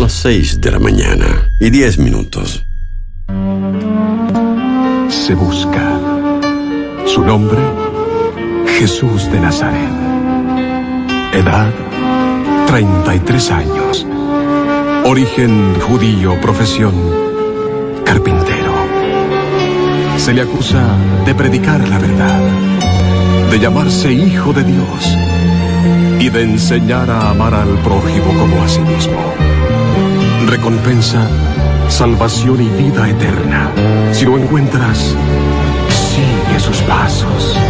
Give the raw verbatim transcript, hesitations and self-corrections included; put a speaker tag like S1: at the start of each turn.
S1: las seis de la mañana y diez minutos.
S2: Se busca. Su nombre, Jesús de Nazaret. Edad, treinta y tres años. Origen judío, profesión, carpintero. Se le acusa de predicar la verdad, de llamarse hijo de Dios y de enseñar a amar al prójimo como a sí mismo. Recompensa, salvación y vida eterna. Si lo encuentras, sigue sus pasos.